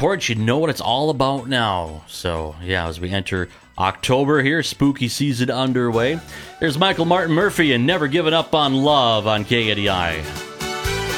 reports, you know what it's all about now. So, yeah, as we enter October here, spooky season underway. There's Michael Martin Murphey and Never Giving Up on Love on KADI.